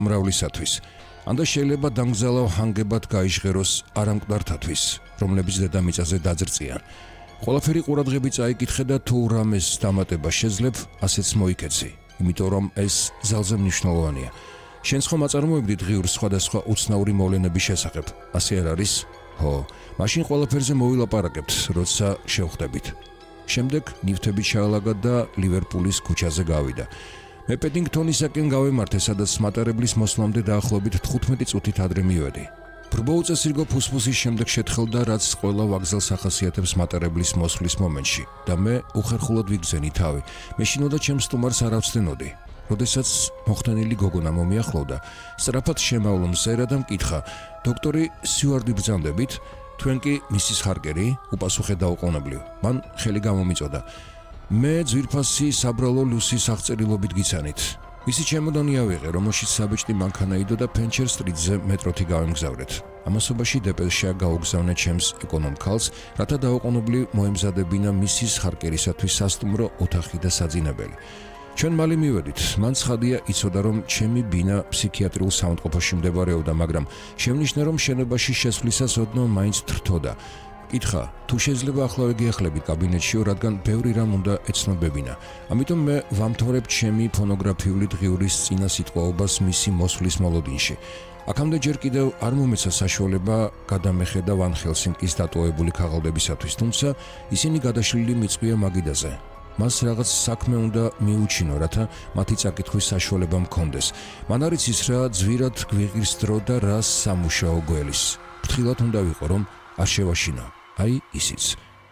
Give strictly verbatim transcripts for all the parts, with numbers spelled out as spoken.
მრავლისათვის. Անդა შეიძლება დამგზავრ ჰანგებად გაიჟღეროს არამკვდართათვის, რომლებიც დედამიწაზე დაძრწიან. Ყველაფერი ყურადღებით წაიკითხე და თუ რამეს დამატება შეძლებ, ასეც მოიქეცი, იმიტომ რომ ეს ძალზე მნიშვნელოვანია. შენს ხომ აწარმოებდი დღიურ სხვადასხვა უცნაური მოვლენების შესახებ, ასე არ არის? Ho, მაშინ ყველაფერზე მოვილაპარაკებთ, როცა შევხვდებით. შემდეგ ნივთები ჩაალაგა და ლივერპულის ქუჩაზე გავიდა. მე პედინგტონისაკენ გავემართე, სადაც მატარებლის მოსვლამდე დაახლოებით თხუთმეტი წუთით ადრე მივედი. ბრბო უწესრიგო ფუსფუსის შემდეგ შეთხელდა, რაც ყველა ვაგზელს ახასიათებს მატარებლის მოსვლის მომენტში და მე უხერხულად ვიგზენი თავი. მე შინოდა ჩემს სტუმარს არ ავწდენოდი. როდესაც მოხდენილი გოგონა მომიახლოვდა, სწრაფად შემავლო მზერა და მკითხა: დოქტორი სიუარდი ბრძანდებით? თქვენ კი მისის ჰარკერი? უპასუხე დაუყოვნებლივ. მან ხელი გამომიწოდა. მე ძვირფასი საბრალო ლუსის აღწერილობით გიცანით. მისი ჩემოდანი ავიღე, რომელშიც საბეჭდი მანქანაიდო და ფენჩერ სტრიტზე მეტროთი გავემგზავრეთ. ამასობაში დეპეშა გაუგზავნე ჩემს ეკონომ-ქალს, რათა დაუყოვნებლივ მოემზადებინა მისის ჰარკერისათვის სასტუმრო ოთახი და საძინებელი. ჩვენ მალე მივედით. მან ცხადია იცოდა, რომ ჩემი ბინა ფსიქიატრიულ საავადმყოფოში მდებარეობდა, მაგრამ შემნიშნა, რომ შენობაში შესვლისას ოდნავ მაინც თრთოდა. კითხა, თუ შეიძლება ახლავე გიახლებით კაბინეტშიო, რადგან ბევრი რამ უნდა ეცნობებინა. ამიტომ მე ვამთავრებ ჩემი ფონოგრაფიული დღიურის წინა სიტყვაობას მისი მოსვლის მოლოდინში. აქამდე ჯერ კიდევ არ მომეცა საშუალება გადამეხედა ვან ჰელსინკის დატოვებული ქაღალდებისათვის, თუმცა ისინი გადაშლილი მიწვია მაგიდაზე. მას რაღაც საქმე უნდა მიუჩინო, რათა მათი წაკითხვის საშუალება მქონდეს. მან არ იცის რა ძვირად გვიღირს დრო და რა სამუშაო გველის. ფრთხილად უნდა ვიყო, რომ არ შევაშინო. აი ისიც.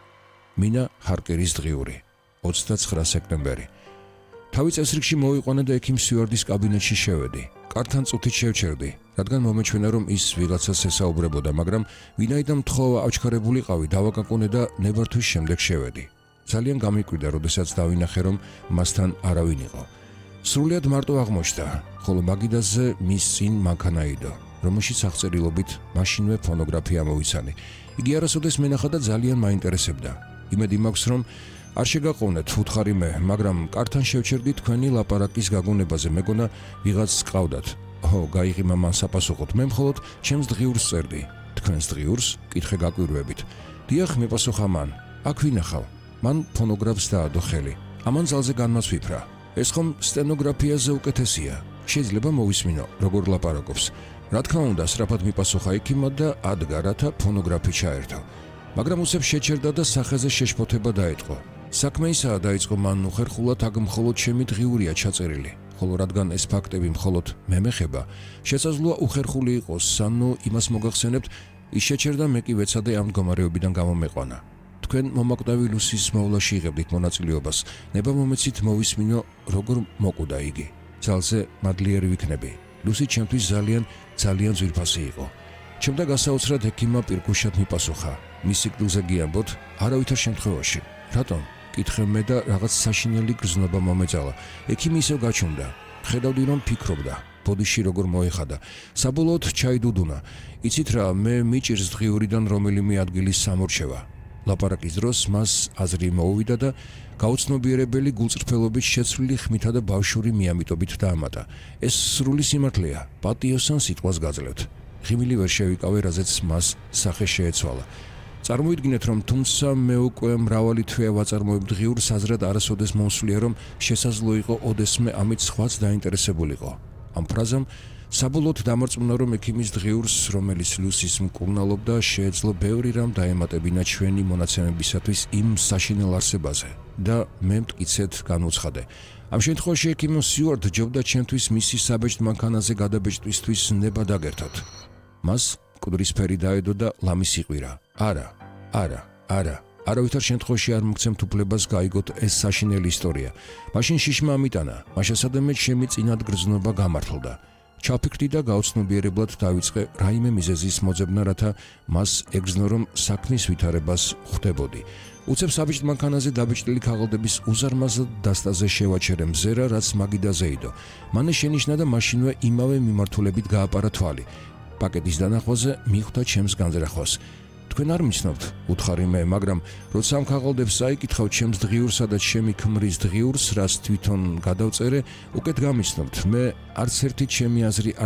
მინა ჰარკერის დღიური, ოცდაცხრა სექტემბერი. თავი წესრიგში მოვიყვანე და ექიმ სიუარდის კაბინეტში შევედი. კართან წუთით შევჩერდი, რადგან მომეჩვენა, რომ ის ვიღაცას ესაუბრებოდა, მაგრამ ვინაიდან მთხოვა აჩქარებულიყავი, დავაკაკუნე და ნებართვის შემდეგ შევედი. ძალიან გამიკვირდა, როდესაც დავინახე, რომ მასთან არავინ იყო. სრულიად მარტო აღმოჩნდა, ხოლო მაგიდაზე მის წინ მანქანაიდო, რომელშიც აღწერილობით მაშინვე ფონოგრაფია მოვიცანი. იგი არასოდეს მენახა და ძალიან მაინტერესებდა. იმედი მაქვს, რომ არ შეგაყოვნეთ, უთხარი მე, მაგრამ კართან შევჩერდი თქვენი ლაპარაკის გაგონებაზე, მეგონა ვიღაც ყავდათ. ო, გაიღიმა მან საპასუხოდ, მე მხოლოდ ჩემს დღიურს წერდი. თქვენს დღიურს? კითხე გაკვირვებით. დიახ, მეპასუხა მან. აქ ვინახავ. მან ფონოგრაფს დაადო ხელი. ამან ძალზე განმასვიფრა. ეს ხომ სტენოგრაფიაზე უკეთესია. შეიძლება მოვისმინო, როგორ ლაპარაკობს. რა თქმა უნდა, სწრაფად მიპასუხა ექიმმა და ადგა, რათა ფონოგრაფი ჩაერთო. მაგრამ უცებ შეჩერდა და სახეზე შეშფოთება დაეწყო. საქმე ისაა, დაიწყო მან უხერხულად, აგ მხოლოდ ჩემი დღიურია ჩაწერილი. ხოლო რადგან ეს ფაქტები მხოლოდ მე მეხება, შესაძლოა უხერხული იყოს, ანუ იმას მოგახსენებთ, ის შეჩერდა, მე კი ვეცადე ამ მდგომარეობიდან გამომეყვანა. თქვენ მომაკვდავი ლუსის მოვლაში იღებდით მონაწილეობას. ნება მომეცით მოვისმინო, როგორ მოკვდა იგი. ძალზე მადლიერი ვიქნები. ლუსი ჩემთვის ძალიან, ძალიან ძვირფასი იყო. ჩემდა გასაოცრად ექიმმა პირგუშად მიპასუხა. მის სიკვდილზე გიამბოთ, არავითარ შემთხვევაში. რატომ? კითხე მე და რაღაც საშინელი გრძნობა მომეწალა. ექიმი ისევ გაჩუმდა. ხედავდი, რომ ფიქრობდა. ბოდიში როგორ მოეხადა. საბოლოოდ ჩაიდუდუნა. იცით რა, მე მიჭირს დღიურიდან რომელიმე ადგილის სამორჩევა. ლაპარაკის დროს მას აზრი მოუვიდა და გაუცნობიერებელი გულწრფელობით შეცვლილი ხმითა და ბავშვური მიამიტობით დაამატა. ეს სრული სიმართლეა, პატიოსან სიტყვას გაძლევთ. ღიმილი ვერ შევიკავე, რაზეც მას სახე შეეცვალა. წარმოიდგინეთ, რომ თუმცა მე უკვე მრავალი თვეა ვაწარმოებ დღიურს, აზრად არასოდეს მომსვლია, რომ შესაძლო იყო ოდესმე ამით სხვაც დაინტერესებულიყო. ამ ფრაზამ საბოლოოდ დამარწმუნა, რომ ექიმის დღიურს, რომელიც ლუსის მკურნალობდა, შეეძლო ბევრი რამ დაემატებინა ჩვენი მონაცემებისათვის იმ საშინელ არსებაზე და მე მტკიცედ განუცხადე. ამ შემთხვევაში ექიმ სიუარდ ჯობდა ჩემთვის მისი საბეჭდ მანქანაზე გადაბეჭდვისთვის ნება დაგერთოთ. მას მკვდრისფერი დაედო და ლამის იყვირა. არა, არა, არა. არავითარ შემთხვევაში არ მოგცემთ უფლებას გაიგოთ ეს საშინელი ისტორია. მაშინ შიშმა ამიტანა, მაშასადამე ჩემი წინად გრძნობა გამართლდა. ჩაფიქრდი და გაუცნობიერებლად დავიწყე რაიმე მიზეზის მოძებნა, რათა მას ეგრძნო, რომ საქმის ვითარებას ხვდებოდი. უცებ საბეჭდ მანქანაზე დაბეჭდილი ქაღალდების უზარმაზად დასტაზე შევაჩერე მზერა, რაც მაგიდაზე იდო. მანე შენიშნა და მაშინვე იმავე მიმართულებით გააპარა თვალი. პაკეტის დანახვაზე მიხვდა ჩემს განზრახვას. თქვენ არ მიცნობთ, უთხარი მე, მაგრამ როცა ამ ქაღალდებს საიკითხავ ჩემს დღიურსა და ჩემი ქმრის დღიურს, რაც თვითონ გადავწერე, უკეთ გამიცნობთ, მე არც ერთი ჩემი აზრი